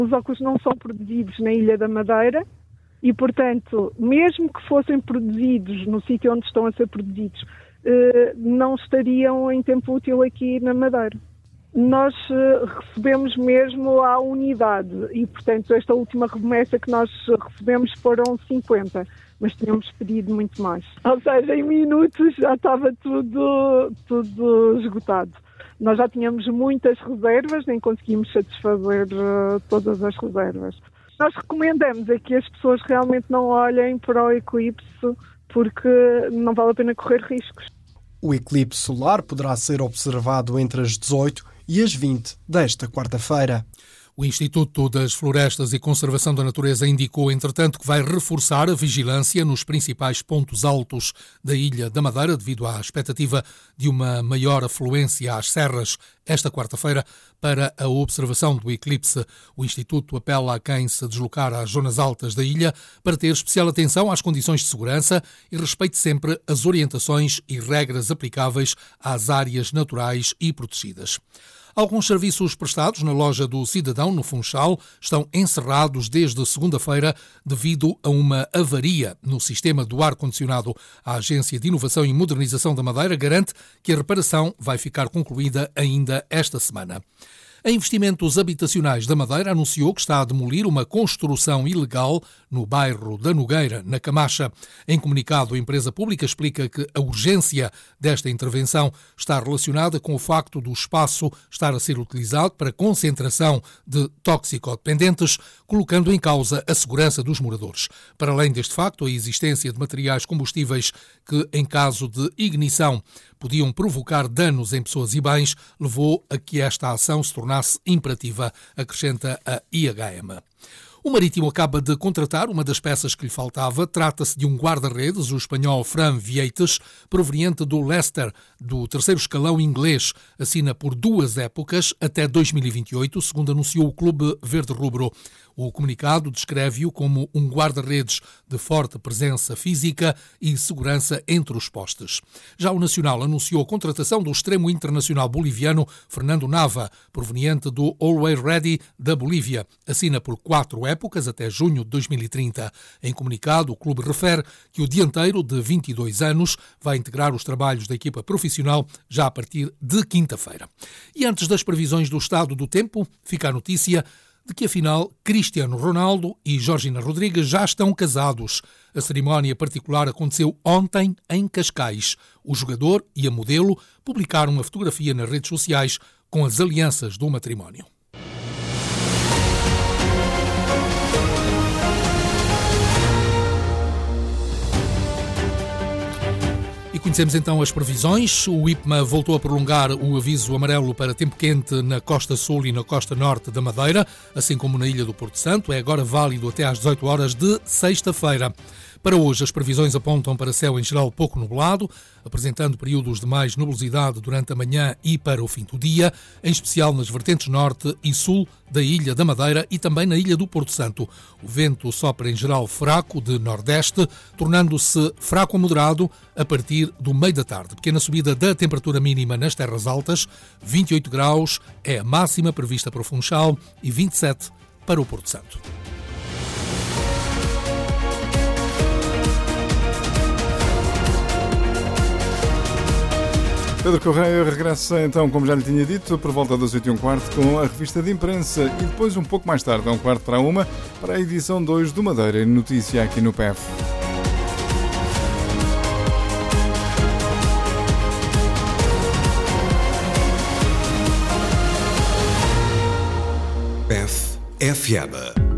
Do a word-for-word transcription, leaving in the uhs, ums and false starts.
Os óculos não são produzidos na Ilha da Madeira e, portanto, mesmo que fossem produzidos no sítio onde estão a ser produzidos, não estariam em tempo útil aqui na Madeira. Nós recebemos mesmo à unidade e, portanto, esta última remessa que nós recebemos foram cinquenta, mas tínhamos pedido muito mais. Ou seja, em minutos já estava tudo, tudo esgotado. Nós já tínhamos muitas reservas, nem conseguimos satisfazer uh, todas as reservas. Nós recomendamos é que as pessoas realmente não olhem para o eclipse porque não vale a pena correr riscos. O eclipse solar poderá ser observado entre as dezoito e as vinte desta quarta-feira. O Instituto das Florestas e Conservação da Natureza indicou, entretanto, que vai reforçar a vigilância nos principais pontos altos da Ilha da Madeira, devido à expectativa de uma maior afluência às serras esta quarta-feira para a observação do eclipse. O Instituto apela a quem se deslocar às zonas altas da ilha para ter especial atenção às condições de segurança e respeite sempre as orientações e regras aplicáveis às áreas naturais e protegidas. Alguns serviços prestados na loja do Cidadão, no Funchal, estão encerrados desde segunda-feira devido a uma avaria no sistema do ar-condicionado. A Agência de Inovação e Modernização da Madeira garante que a reparação vai ficar concluída ainda esta semana. A Investimentos Habitacionais da Madeira anunciou que está a demolir uma construção ilegal no bairro da Nogueira, na Camacha. Em comunicado, a empresa pública explica que a urgência desta intervenção está relacionada com o facto do espaço estar a ser utilizado para concentração de toxicodependentes, colocando em causa a segurança dos moradores. Para além deste facto, a existência de materiais combustíveis que, em caso de ignição, podiam provocar danos em pessoas e bens, levou a que esta ação se tornasse imperativa, acrescenta a I H M. O Marítimo acaba de contratar uma das peças que lhe faltava. Trata-se de um guarda-redes, o espanhol Fran Vieites, proveniente do Leicester, do terceiro escalão inglês. Assina por duas épocas, até dois mil e vinte e oito, segundo anunciou o Clube Verde Rubro. O comunicado descreve-o como um guarda-redes de forte presença física e segurança entre os postes. Já o Nacional anunciou a contratação do extremo internacional boliviano Fernando Nava, proveniente do Always Ready da Bolívia. Assina por quatro épocas até junho de dois mil e trinta. Em comunicado, o clube refere que o dianteiro de vinte e dois anos vai integrar os trabalhos da equipa profissional já a partir de quinta-feira. E antes das previsões do estado do tempo, fica a notícia de que, afinal, Cristiano Ronaldo e Georgina Rodrigues já estão casados. A cerimónia particular aconteceu ontem em Cascais. O jogador e a modelo publicaram uma fotografia nas redes sociais com as alianças do matrimónio. E conhecemos então as previsões. O I P M A voltou a prolongar o aviso amarelo para tempo quente na costa sul e na costa norte da Madeira, assim como na ilha do Porto Santo. É agora válido até às dezoito horas de sexta-feira. Para hoje, as previsões apontam para céu em geral pouco nublado, apresentando períodos de mais nubosidade durante a manhã e para o fim do dia, em especial nas vertentes norte e sul da Ilha da Madeira e também na Ilha do Porto Santo. O vento sopra em geral fraco de nordeste, tornando-se fraco a moderado a partir do meio da tarde. Pequena subida da temperatura mínima nas terras altas, vinte e oito graus é a máxima prevista para o Funchal e vinte e sete para o Porto Santo. Pedro Correia regressa então, como já lhe tinha dito, por volta das oito e um quarto com a revista de imprensa e depois um pouco mais tarde, a um quarto para uma, para a edição dois do Madeira Notícia aqui no P E F. P E F F M